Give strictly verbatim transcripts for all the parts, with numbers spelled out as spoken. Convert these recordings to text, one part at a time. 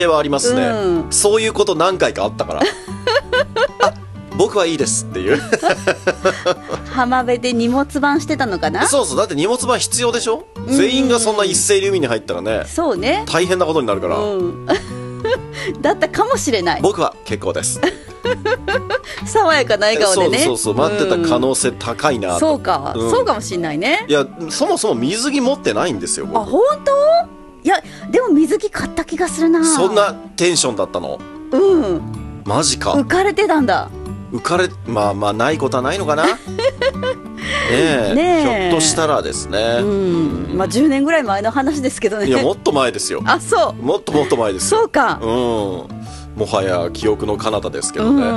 はありますね、 うん、 そういうこと何回かあったからあ、僕はいいですっていう浜辺で荷物番してたのかな。 そうそう、だって荷物番必要でしょ、うん、全員がそんな一斉に海に入ったらね、 そうね、 大変なことになるから、うん、 だったかもしれない。 僕は結構です爽やかな笑顔でね、 そうそうそう、待ってた可能性高いなと、うん、 そうか、うん、そうかもしれないね。 いや、そもそも水着持ってないんですよ、僕。 あ、本当？いや、でも水着買った気がするな。 そんなテンションだったの？ うん、 マジか。 浮かれてたんだ。 浮かれ、まあまあないことはないのかなねえ、ねえ、ひょっとしたらですね、 うん、まあじゅうねんぐらい前の話ですけどね。 いや、もっと前ですよ。 あ、そう、 もっともっと前ですよ。 そうか、 うん、もはや記憶の彼方ですけどね。うん、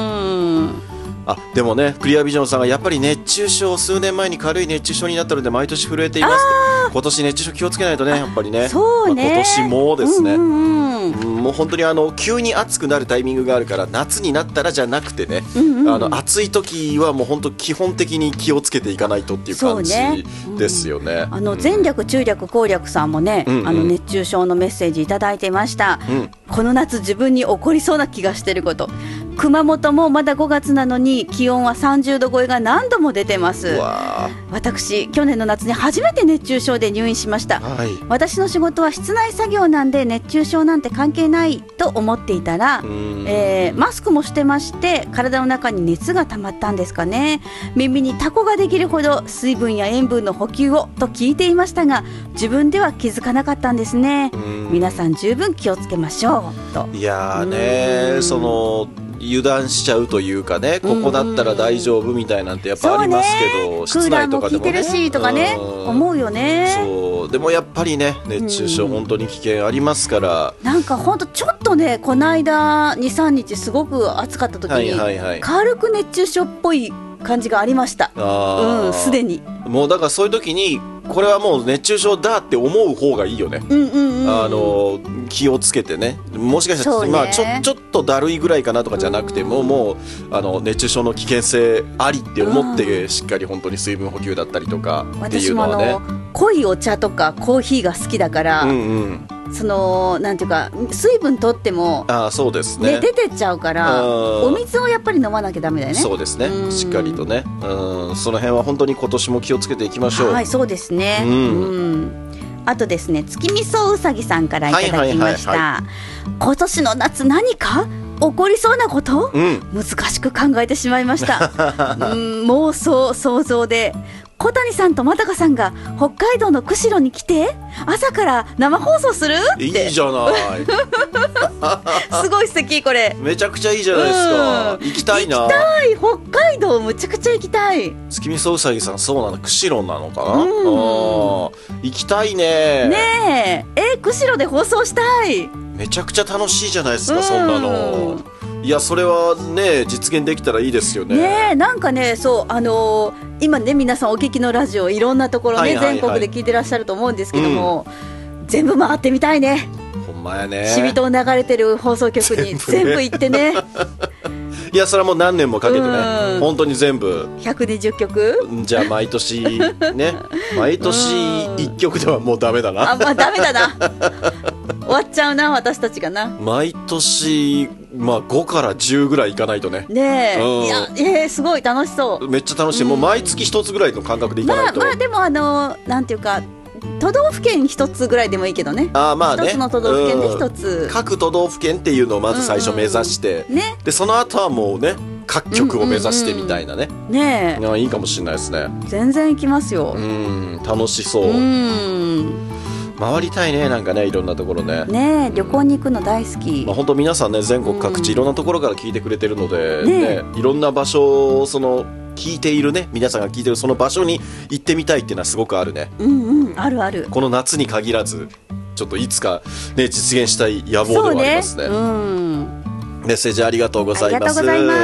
あ、でもね、クリアビジョンさんがやっぱり熱中症、数年前に軽い熱中症になったので毎年震えていますって。今年熱中症気をつけないとね、やっぱりね。 そうね、 まあ、今年もですね、うんうんうん、もう本当にあの急に暑くなるタイミングがあるから、夏になったらじゃなくてね、うんうん、あの暑い時はもう本当基本的に気をつけていかないとっていう感じですよね。 うん、あの前略中略後略さんもね、うんうん、あの熱中症のメッセージいただいてました、うん、この夏自分に起こりそうな気がしてること。熊本もまだごがつなのに気温はさんじゅうど超えが何度も出てます。私、去年の夏に初めて熱中症で入院しました、はい、私の仕事は室内作業なんで熱中症なんて関係ないと思っていたら、えー、マスクもしてまして体の中に熱が溜まったんですかね。耳にタコができるほど水分や塩分の補給をと聞いていましたが、自分では気づかなかったんですね。皆さん十分気をつけましょうと。 いやーね、その油断しちゃうというかね、ここだったら大丈夫みたいなんてやっぱありますけど、ね、室内とかでもね、 クーラーも効いてるしとかね、思うよね。 そう、でもやっぱりね、熱中症本当に危険ありますから、 なんか本当ちょっとね、この間 にさんにちすごく暑かった時に、はいはいはい、軽く熱中症っぽい感じがありました。うん、すでに。もうだからそういう時にこれはもう熱中症だって思う方がいいよね、うんうんうん、あの気をつけてね、もしかしたら、ね、まあ、ちょ、ちょっとだるいぐらいかなとかじゃなくて、うん、もう、もうあの熱中症の危険性ありって思って、うん、しっかり本当に水分補給だったりとかっていうのはね。 私もあの濃いお茶とかコーヒーが好きだから、うんうん、そのなんていうか水分取っても、 あ、そうですね、 ね、出てっちゃうからお水をやっぱり飲まなきゃダメだよね。 そうですね、うん、しっかりとね、うん、その辺は本当に今年も気をつけていきましょう。 はい、そうですね、うんうん、あとですね、月見そううさぎさんからいただきました、はいはいはいはい、今年の夏何か起こりそうなこと、うん、難しく考えてしまいました、うん、妄想想像で小谷さんと又香さんが北海道の釧路に来て朝から生放送するって。 いいじゃないすごい素敵、これめちゃくちゃいいじゃないですか、うん、行きたいな。 行きたい、北海道むちゃくちゃ行きたい。 月見そうさぎさん、そうなの、釧路なのかな、うん、あ、行きたいね。 ねえ、え、釧路で放送したい。 めちゃくちゃ楽しいじゃないですか、うん、そんなの。いや、それはね、実現できたらいいですよね。 ねえ、なんかね、そう、あのー、今ね、皆さんお聞きのラジオいろんなところね、はいはいはい、全国で聞いてらっしゃると思うんですけども、うん、全部回ってみたいね。 ほんまやね。 しみと流れてる放送局に全部行ってねいや、それはもう何年もかけてね、本当に全部ひゃくにじゅっきょくじゃあ毎年ね毎年いっきょくではもうダメだな。 あ、まあダメだな終わっちゃうな、私たちがな。 毎年、まあ、ごからじゅうぐらいいかないとね。 ねえ、うん、いや、えー、すごい楽しそう。 めっちゃ楽しい、うん、もう毎月一つぐらいの感覚でいかないと。 まあ、まあ、でもあのなんていうか、都道府県一つぐらいでもいいけどね。 あ、まあね、 一つの都道府県で一つ、 うん、各都道府県っていうのをまず最初目指して、うんうん、ね、でその後はもうね、各局を目指してみたいなね、 うんうんうん、ねえ、 いいかもしれないですね。 全然行きますよ。 うん、楽しそう。うん、回りたいね、なんかね、いろんなところね。 ねえ、旅行に行くの大好き。 まあ、本当皆さんね、全国各地、うん、いろんなところから聞いてくれてるので、ねね、いろんな場所をその聞いているね、皆さんが聞いてるその場所に行ってみたいっていうのはすごくあるね。 うんうん、あるある。 この夏に限らず、ちょっといつかね、実現したい野望ではありますね。 そうね、うん、 メッセージありがとうございます。 ありがとうございます。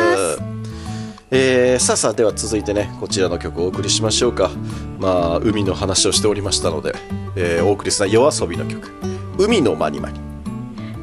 えー、さあさあ、では続いてね、こちらの曲をお送りしましょうか。まあ、海の話をしておりましたので、えー、お送りした夜遊びの曲、海のまにまに。